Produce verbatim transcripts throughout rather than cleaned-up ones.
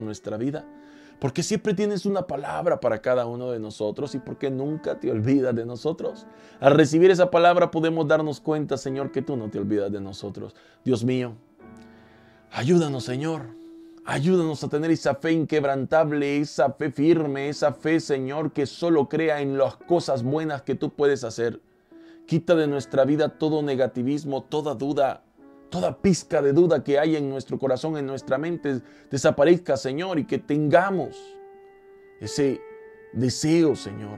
nuestra vida, porque siempre tienes una palabra para cada uno de nosotros y porque nunca te olvidas de nosotros. Al recibir esa palabra podemos darnos cuenta, Señor, que tú no te olvidas de nosotros. Dios mío, ayúdanos, Señor. Ayúdanos a tener esa fe inquebrantable, esa fe firme, esa fe, Señor, que solo crea en las cosas buenas que tú puedes hacer. Quita de nuestra vida todo negativismo, toda duda, toda pizca de duda que hay en nuestro corazón, en nuestra mente, desaparezca, Señor, y que tengamos ese deseo, Señor,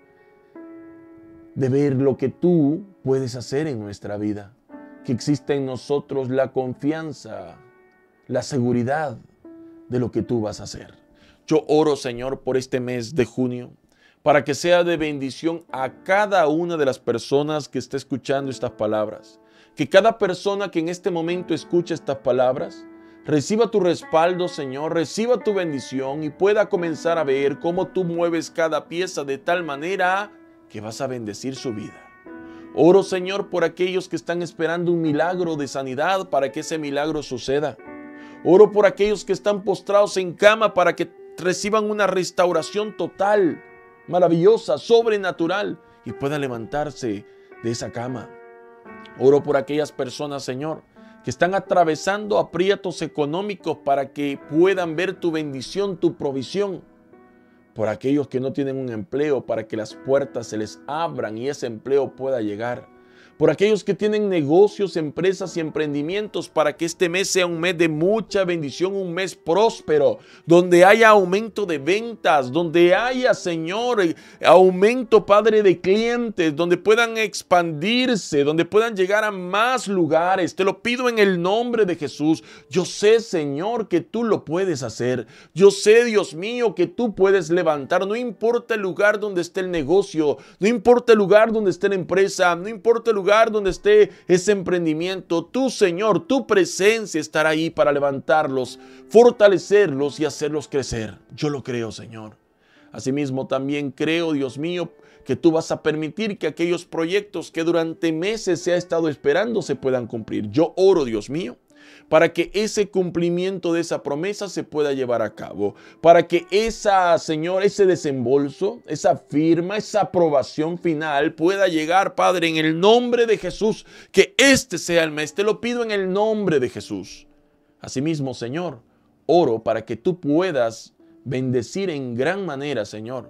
de ver lo que tú puedes hacer en nuestra vida. Que exista en nosotros la confianza, la seguridad de lo que tú vas a hacer. Yo oro, Señor, por este mes de junio, para que sea de bendición a cada una de las personas que esté escuchando estas palabras. Que cada persona que en este momento escuche estas palabras reciba tu respaldo, Señor, reciba tu bendición y pueda comenzar a ver cómo tú mueves cada pieza de tal manera que vas a bendecir su vida. Oro, Señor, por aquellos que están esperando un milagro de sanidad para que ese milagro suceda. Oro por aquellos que están postrados en cama para que reciban una restauración total, maravillosa, sobrenatural y puedan levantarse de esa cama. Oro por aquellas personas, Señor, que están atravesando aprietos económicos para que puedan ver tu bendición, tu provisión. Por aquellos que no tienen un empleo, para que las puertas se les abran y ese empleo pueda llegar. Por aquellos que tienen negocios, empresas y emprendimientos, para que este mes sea un mes de mucha bendición, un mes próspero, donde haya aumento de ventas, donde haya, Señor, aumento, Padre, de clientes, donde puedan expandirse, donde puedan llegar a más lugares. Te lo pido en el nombre de Jesús. Yo sé, Señor, que tú lo puedes hacer. Yo sé, Dios mío, que tú puedes levantar. No importa el lugar donde esté el negocio, no importa el lugar donde esté la empresa, no importa el lugar donde esté ese emprendimiento, tú, Señor, tu presencia estará ahí para levantarlos, fortalecerlos y hacerlos crecer. Yo lo creo, Señor. Asimismo, también creo, Dios mío, que tú vas a permitir que aquellos proyectos que durante meses se ha estado esperando se puedan cumplir. Yo oro, Dios mío, para que ese cumplimiento de esa promesa se pueda llevar a cabo, para que esa, Señor, ese desembolso, esa firma, esa aprobación final pueda llegar, Padre, en el nombre de Jesús, que este sea el mes. Te lo pido en el nombre de Jesús. Asimismo, Señor, oro para que tú puedas bendecir en gran manera, Señor,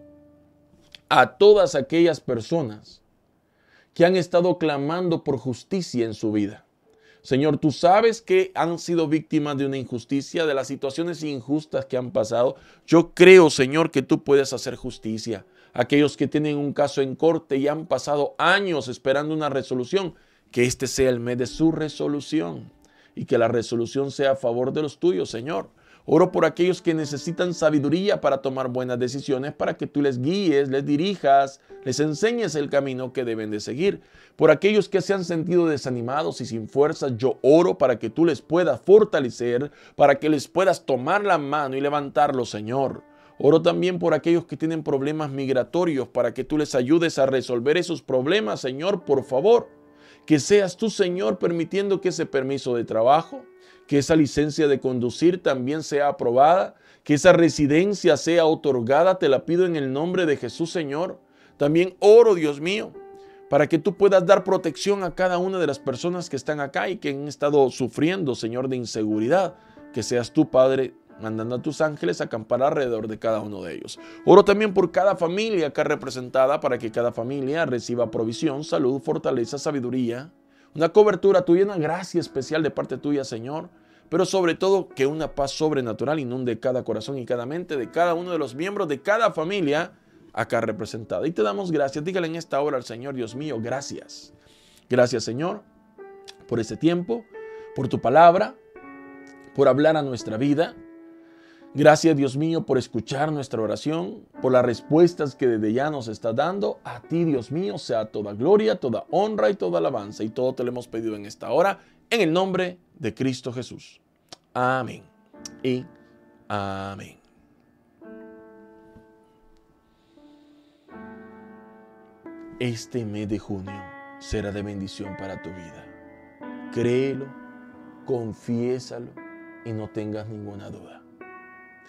a todas aquellas personas que han estado clamando por justicia en su vida. Señor, tú sabes que han sido víctimas de una injusticia, de las situaciones injustas que han pasado. Yo creo, Señor, que tú puedes hacer justicia. Aquellos que tienen un caso en corte y han pasado años esperando una resolución, que este sea el mes de su resolución y que la resolución sea a favor de los tuyos, Señor. Oro por aquellos que necesitan sabiduría para tomar buenas decisiones, para que tú les guíes, les dirijas, les enseñes el camino que deben de seguir. Por aquellos que se han sentido desanimados y sin fuerzas, yo oro para que tú les puedas fortalecer, para que les puedas tomar la mano y levantarlos, Señor. Oro también por aquellos que tienen problemas migratorios, para que tú les ayudes a resolver esos problemas, Señor, por favor. Que seas tú, Señor, permitiendo que ese permiso de trabajo, que esa licencia de conducir también sea aprobada, que esa residencia sea otorgada, te la pido en el nombre de Jesús, Señor. También oro, Dios mío, para que tú puedas dar protección a cada una de las personas que están acá y que han estado sufriendo, Señor, de inseguridad. Que seas tú, Padre, mandando a tus ángeles a acampar alrededor de cada uno de ellos. Oro también por cada familia acá representada, para que cada familia reciba provisión, salud, fortaleza, sabiduría, una cobertura tuya, una gracia especial de parte tuya, Señor, pero sobre todo que una paz sobrenatural inunde cada corazón y cada mente de cada uno de los miembros de cada familia acá representada. Y te damos gracias. Dígale en esta hora al Señor: Dios mío, gracias. Gracias, Señor, por este tiempo, por tu palabra, por hablar a nuestra vida. Gracias, Dios mío, por escuchar nuestra oración, por las respuestas que desde ya nos estás dando. A ti, Dios mío, sea toda gloria, toda honra y toda alabanza. Y todo te lo hemos pedido en esta hora, en el nombre de Cristo Jesús. Amén y amén. Este mes de junio será de bendición para tu vida. Créelo, confiésalo y no tengas ninguna duda.